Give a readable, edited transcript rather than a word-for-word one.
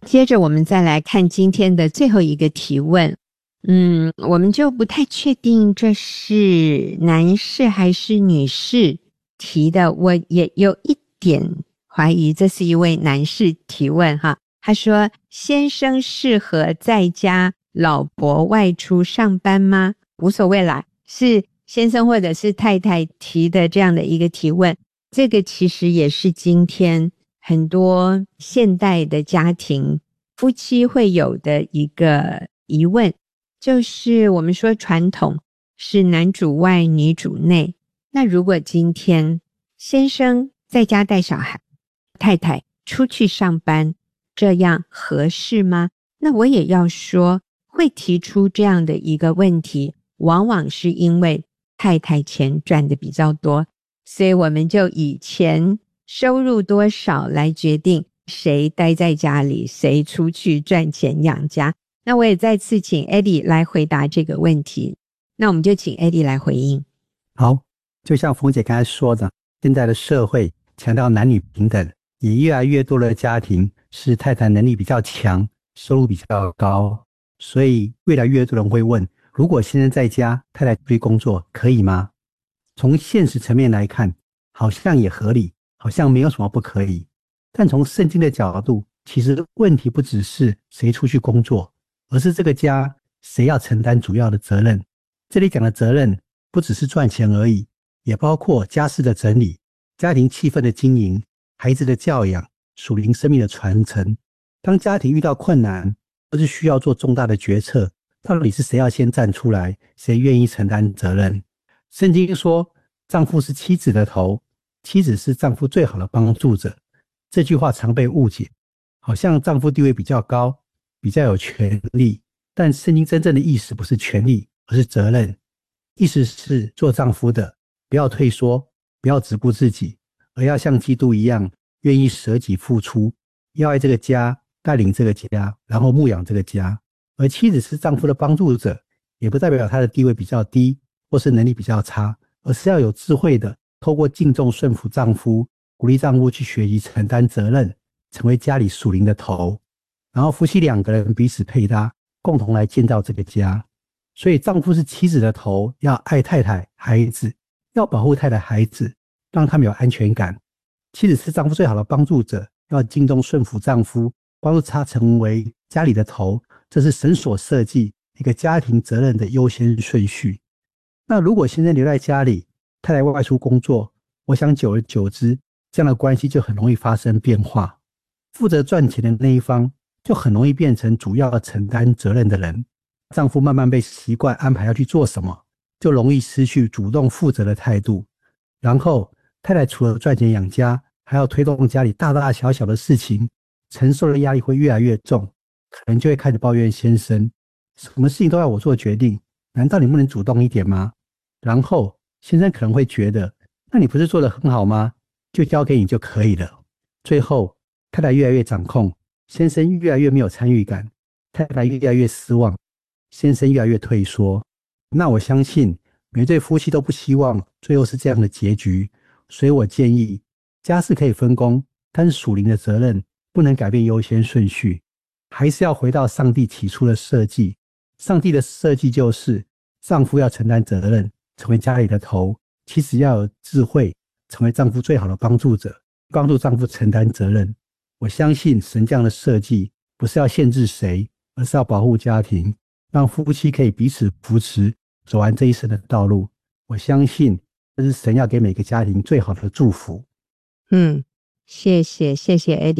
接着我们再来看今天的最后一个提问。我们就不太确定这是男士还是女士提的，我也有一点怀疑这是一位男士提问哈。他说，先生适合在家，老婆外出上班吗？无所谓啦，是先生或者是太太提的这样的一个提问。这个其实也是今天很多现代的家庭夫妻会有的一个疑问，就是我们说传统是男主外女主内，那如果今天先生在家带小孩，太太出去上班，这样合适吗？那我也要说，会提出这样的一个问题，往往是因为太太钱赚的比较多，所以我们就以钱收入多少来决定谁待在家里，谁出去赚钱养家。那我也再次请 Eddie 来回答这个问题，那我们就请 Eddie 来回应。 好，就像冯姐刚才说的，现在的社会强调男女平等，也越来越多的家庭是太太能力比较强，收入比较高，所以越来越多人会问，如果先生在家，太太出去工作，可以吗？从现实层面来看，好像也合理，好像没有什么不可以。但从圣经的角度，其实问题不只是谁出去工作，而是这个家谁要承担主要的责任。这里讲的责任不只是赚钱而已，也包括家事的整理、家庭气氛的经营、孩子的教养、属灵生命的传承。当家庭遇到困难，或是需要做重大的决策，到底是谁要先站出来，谁愿意承担责任？圣经说，丈夫是妻子的头，妻子是丈夫最好的帮助者。这句话常被误解，好像丈夫地位比较高，比较有权利，但圣经真正的意思不是权利，而是责任。意思是做丈夫的不要退缩，不要只顾自己，而要像基督一样愿意舍己付出，要爱这个家，带领这个家，然后牧养这个家。而妻子是丈夫的帮助者，也不代表她的地位比较低或是能力比较差，而是要有智慧的透过敬重顺服丈夫，鼓励丈夫去学习承担责任，成为家里属灵的头，然后夫妻两个人彼此配搭，共同来建造这个家。所以丈夫是妻子的头，要爱太太孩子，要保护太太孩子，让他们有安全感。妻子是丈夫最好的帮助者，要敬重顺服丈夫，帮助他成为家里的头，这是神所设计一个家庭责任的优先顺序。那如果先生留在家里，太太外出工作，我想久而久之，这样的关系就很容易发生变化。负责赚钱的那一方就很容易变成主要承担责任的人，丈夫慢慢被习惯安排要去做什么，就容易失去主动负责的态度。然后太太除了赚钱养家，还要推动家里大大小小的事情，承受的压力会越来越重，可能就会开始抱怨先生，什么事情都要我做决定，难道你不能主动一点吗？然后先生可能会觉得，那你不是做得很好吗？就交给你就可以了。最后太太越来越掌控，先生越来越没有参与感，太太越来越失望，先生越来越退缩。那我相信每对夫妻都不希望最后是这样的结局，所以我建议家事可以分工，但是属灵的责任不能改变优先顺序，还是要回到上帝起初的设计。上帝的设计就是丈夫要承担责任，成为家里的头，妻子要有智慧，成为丈夫最好的帮助者，帮助丈夫承担责任。我相信神这样的设计不是要限制谁，而是要保护家庭，让夫妻可以彼此扶持，走完这一生的道路。我相信这是神要给每个家庭最好的祝福。 谢谢 Eddie。